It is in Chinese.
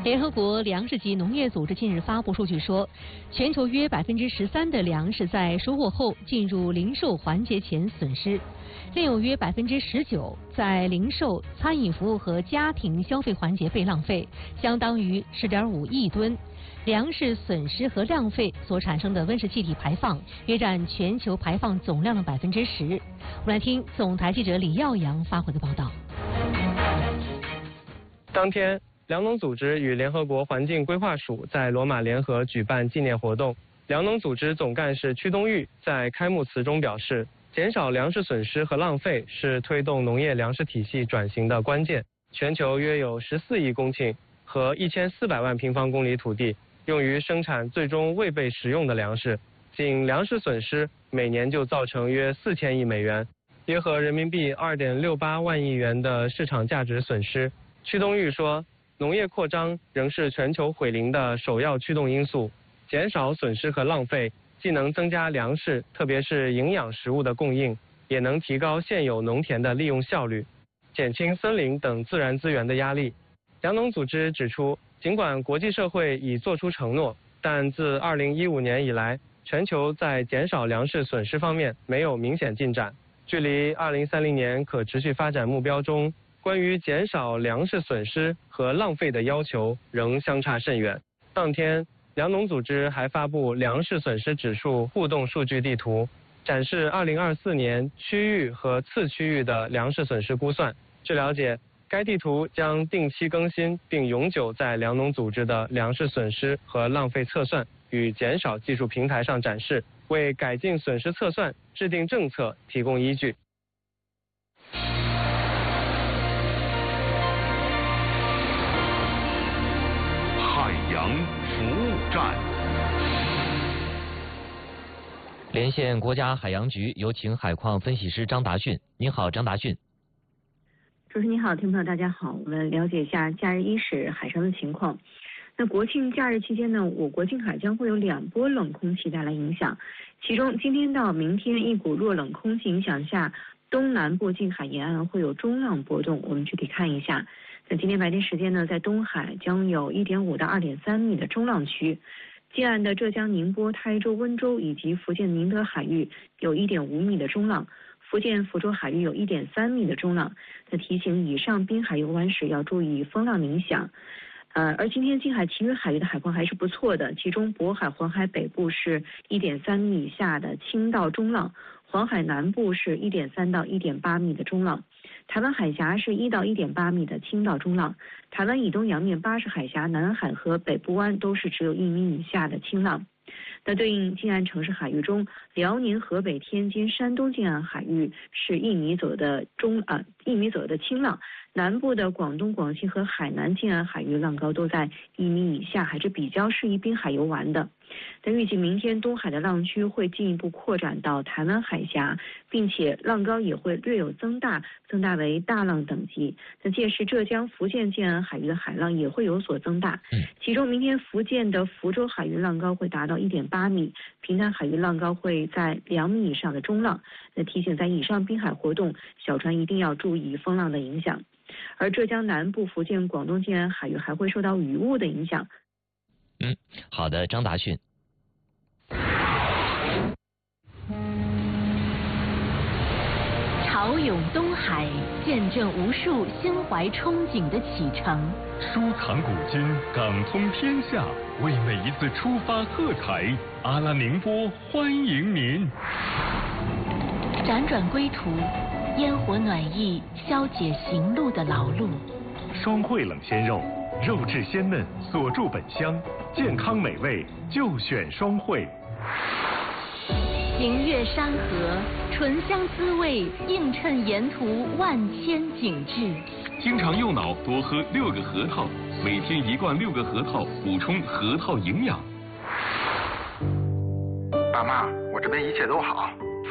联合国粮食及农业组织近日发布数据说，全球约13%的粮食在收获后进入零售环节前损失，另有约19%在零售、餐饮服务和家庭消费环节被浪费，相当于10.5亿吨。粮食损失和浪费所产生的温室气体排放约占全球排放总量的10%。我们来听总台记者李耀阳发回的报道。 当天，粮农组织与联合国环境规划署在罗马联合举办纪念活动。粮农组织总干事屈冬玉在开幕词中表示，减少粮食损失和浪费是推动农业粮食体系转型的关键。全球约有14亿公顷和1400万平方公里土地用于生产最终未被食用的粮食，仅粮食损失每年就造成约4000亿美元，约合人民币2.68万亿元的市场价值损失。屈冬玉说，农业扩张仍是全球毁林的首要驱动因素，减少损失和浪费既能增加粮食，特别是营养食物的供应，也能提高现有农田的利用效率，减轻森林等自然资源的压力。粮农组织指出，尽管国际社会已作出承诺，但自2015年以来，全球在减少粮食损失方面没有明显进展，距离2030年可持续发展目标中关于减少粮食损失和浪费的要求仍相差甚远。当天，粮农组织还发布粮食损失指数互动数据地图，展示2024年区域和次区域的粮食损失估算。据了解，该地图将定期更新，并永久在粮农组织的粮食损失和浪费测算与减少技术平台上展示，为改进损失测算、制定政策提供依据。 海洋服务站， 连线国家海洋局，有请海况分析师张达训。您好，张达训。 主持人你好，听众朋友大家好，我们了解一下假日伊始海上的情况。那国庆假日期间呢，我国近海将会有2波冷空气带来影响，其中今天到明天一股弱冷空气影响下，东南部近海沿岸会有中浪波动。我们具体看一下，在今天白天时间呢，在东海将有1.5到2.3米的中浪区，近岸的浙江宁波、台州、温州以及福建宁德海域有1.5米的中浪，福建福州海域有1.3米的中浪。那提醒以上滨海游玩时要注意风浪的影响。而今天近海其余海域的海况还是不错的，其中渤海、黄海北部是1.3米以下的轻到中浪，黄海南部是1.3到1.8米的中浪，台湾海峡是1到1.8米的轻到中浪，台湾以东洋面巴士海峡、南海和北部湾都是只有1米以下的轻浪。那对应近岸城市海域中，辽宁、河北、天津、山东近岸海域是1米左右的1米左右的轻浪，南部的广东、广西和海南近岸海域浪高都在1米以下，还是比较适宜滨海游玩的。但预计明天东海的浪区会进一步扩展到台湾海峡，并且浪高也会略有增大为大浪等级。那届时浙江、福建近岸海域的海浪也会有所增大，其中明天福建的福州海域浪高会达到1.8米，平潭海域浪高会在2米以上的中浪。那提醒在以上滨海活动，小船一定要注意风浪的影响。而浙江南部、福建、广东近岸海域还会受到雨雾的影响。 好的，张达训。 潮涌东海，见证无数心怀憧憬的启程。 收藏古今，港通天下，为每一次出发喝彩。阿拉宁波欢迎您。 辗转归途，烟火暖意消解行路的劳碌。 双汇冷鲜肉，肉质鲜嫩，锁住本乡，健康美味就选双汇。 行越山河，醇香滋味映衬沿途万千景致。 经常右脑多喝6个核桃，每天1罐6个核桃，补充核桃营养。 爸妈，我这边一切都好，